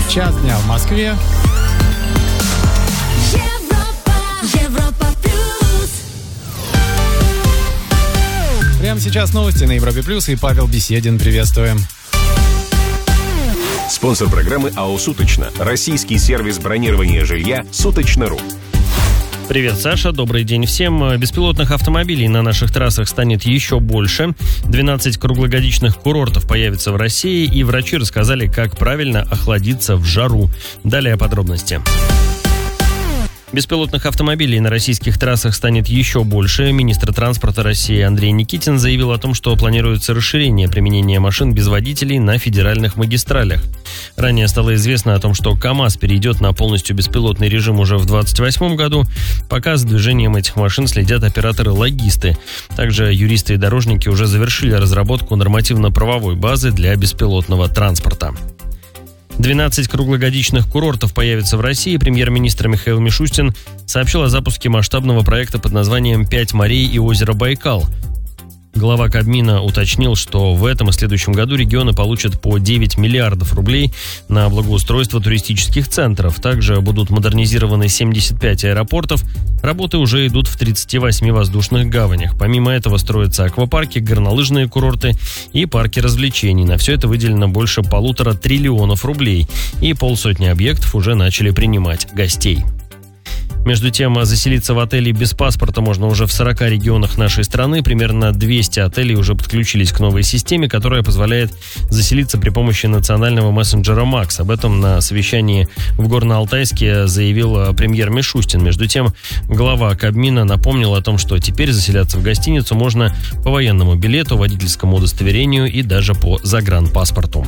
час дня в Москве. Европа плюс. Прямо сейчас новости на Европе Плюс, и Павел Беседин. Приветствуем. Спонсор программы АО «Суточно». Российский сервис бронирования жилья «Суточно.ру». Привет, Саша. Добрый день всем. Беспилотных автомобилей на наших трассах станет еще больше. 12 круглогодичных курортов появится в России, и врачи рассказали, как правильно охладиться в жару. Далее подробности. Беспилотных автомобилей на российских трассах станет еще больше. Министр транспорта России Андрей Никитин заявил о том, что планируется расширение применения машин без водителей на федеральных магистралях. Ранее стало известно о том, что КАМАЗ перейдет на полностью беспилотный режим уже в 2028 году. Пока за движением этих машин следят операторы-логисты. Также юристы и дорожники уже завершили разработку нормативно-правовой базы для беспилотного транспорта. 12 круглогодичных курортов появится в России. Премьер-министр Михаил Мишустин сообщил о запуске масштабного проекта под названием «5 морей и озеро Байкал». Глава Кабмина уточнил, что в этом и следующем году регионы получат по 9 миллиардов рублей на благоустройство туристических центров. Также будут модернизированы 75 аэропортов. Работы уже идут в 38 воздушных гаванях. Помимо этого строятся аквапарки, горнолыжные курорты и парки развлечений. На все это выделено больше 1,5 триллиона рублей. И 50 объектов уже начали принимать гостей. Между тем, заселиться в отели без паспорта можно уже в 40 регионах нашей страны. Примерно 200 отелей уже подключились к новой системе, которая позволяет заселиться при помощи национального мессенджера МАКС. Об этом на совещании в Горно-Алтайске заявил премьер Мишустин. Между тем, глава Кабмина напомнил о том, что теперь заселяться в гостиницу можно по военному билету, водительскому удостоверению и даже по загранпаспорту.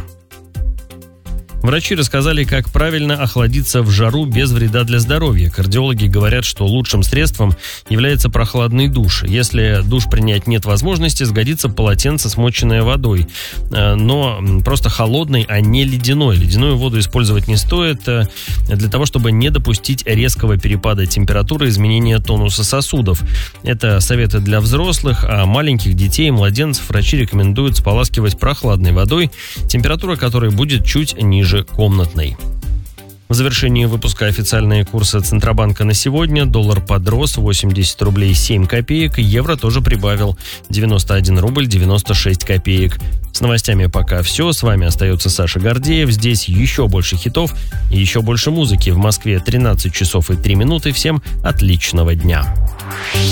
Врачи рассказали, как правильно охладиться в жару без вреда для здоровья. Кардиологи говорят, что лучшим средством является прохладный душ. Если душ принять нет возможности, сгодится полотенце, смоченное водой. Но просто холодной, а не ледяной. Ледяную воду использовать не стоит для того, чтобы не допустить резкого перепада температуры и изменения тонуса сосудов. Это советы для взрослых, а маленьких детей и младенцев врачи рекомендуют споласкивать прохладной водой, температура которой будет чуть ниже комнатной. В завершении выпуска официальные курсы Центробанка на сегодня. Доллар подрос 80 рублей 7 копеек. Евро тоже прибавил 91 рубль 96 копеек. С новостями пока все. С вами остается Саша Гордеев. Здесь еще больше хитов и еще больше музыки. В Москве 13 часов и 3 минуты. Всем отличного дня.